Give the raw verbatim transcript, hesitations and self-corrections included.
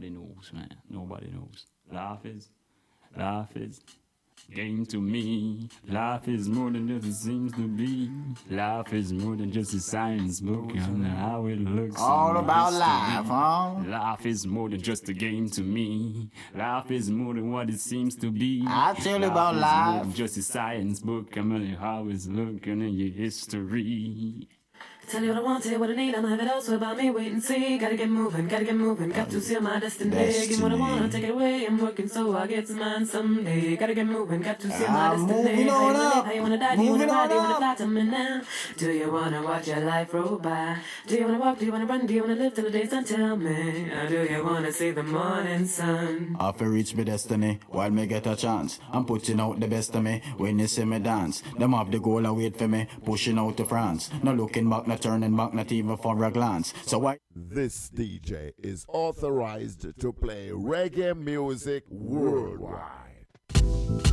nobody knows, man. Nobody knows. Life is, life is game to me. Life is more than just it seems to be. Life is more than just a science book and how it looks. All about life, huh? Life is more than just a game to me. Life is more than what it seems to be. I tell you about life. life. Is more than just a science book. I'm telling you how it's looking in your history. Tell you what I want, tell you what I need, I'ma have it also about me, wait and see. Gotta get moving, gotta get moving, got to seal my destiny. Destiny. Give me what I want, take it away, I'm working so I get mine someday. Gotta get moving, got to seal my I'm destiny. moving How on you wanna up. live, how you wanna die, do you wanna Moving ride, do you on wanna up. fly, tell me now. Do you wanna watch your life roll by? Do you wanna walk, do you wanna run, do you wanna live till the day's done, tell me. Or do you wanna see the morning sun? I feel reach my destiny while me get a chance. I'm putting out the best of me when you see me dance. Them have the goal and wait for me, pushing out to France. No looking back, no turning back, not even for a glance. So why? This D J is authorized to play reggae music worldwide.